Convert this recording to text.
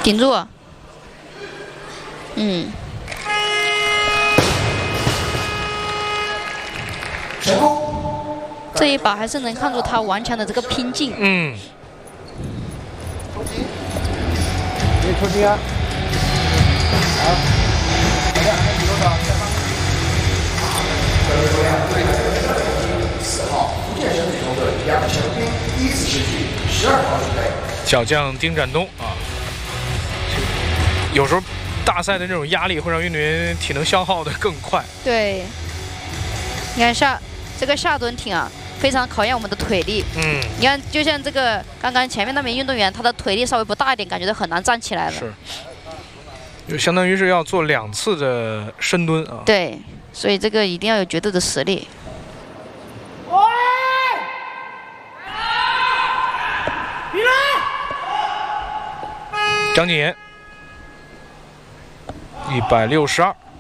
顶住。 成功。 这一把还是能看出他顽强的这个拼劲。 别抽筋啊！好，好的，还有多少？4号福建省体操队杨成斌依次失去12号组队。 小将丁展东啊，有时候大赛的这种压力会让运动员体能消耗的更快。 对，你看这个下蹲挺啊，非常考验我们的腿力。你看，就像这个刚刚前面那名运动员，他的腿力稍微不大一点，感觉都很难站起来了。 是，就相当于是要做2次的深蹲啊。 对，所以这个一定要有绝对的实力。 张敬言162。